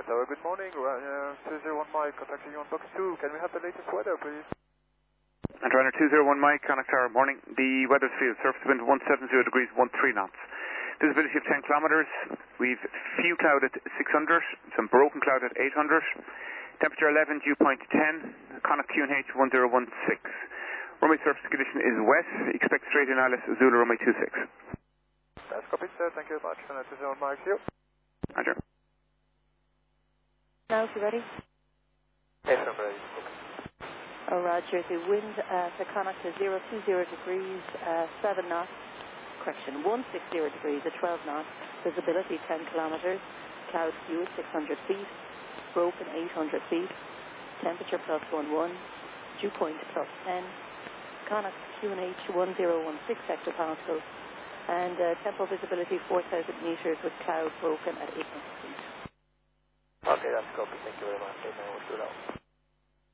Tower, good morning. 201 Mike, contacting you on box 2. Can we have the latest weather, please? And Ryanair 201 Mike, Connect Tower, morning. The weather's field, surface wind 170 degrees, 13 knots. Visibility of 10 kilometres. We've few cloud at 600, some broken cloud at 800. Temperature 11, dew point 10. Connect QNH 1016. Runway surface condition is wet. Expect straight in ILS Zulu runway 26. That's copied, sir. Thank you very much. And 201 Mike, see you. Roger. Now, you ready? Yes, I'm ready. Oh, Roger. The wind at the Connacht is 020 degrees, 7 knots. Correction, 160 degrees at 12 knots. Visibility 10 kilometres. Cloud view 600 feet. Broken 800 feet. Temperature +11. Dew point +10. Connacht QNH 1016 hectopascals. And temporal visibility 4,000 metres with cloud broken at 800 feet. Okay, that's copy. Thank you very much. Okay, now we'll do that.